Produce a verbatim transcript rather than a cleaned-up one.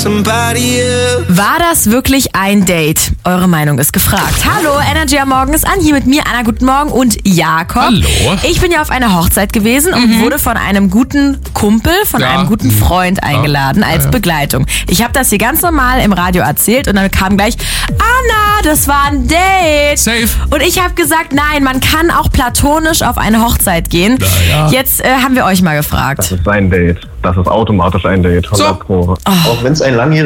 War das wirklich ein Date? Eure Meinung ist gefragt. Hallo, Energy am Morgen ist an. Hier mit mir, Anna, guten Morgen und Jakob. Hallo. Ich bin ja auf einer Hochzeit gewesen und mhm. wurde von einem guten Kumpel, von ja. einem guten Freund eingeladen ja. als ja, ja. Begleitung. Ich habe das hier ganz normal im Radio erzählt und dann kam gleich, Anna, das war ein Date. Safe. Und ich habe gesagt, nein, man kann auch platonisch auf eine Hochzeit gehen. Ja. Jetzt äh, haben wir euch mal gefragt. Das ist ein Date. Das ist automatisch ein Date. hundert Pro. Oh. Auch wenn es ein langjähriges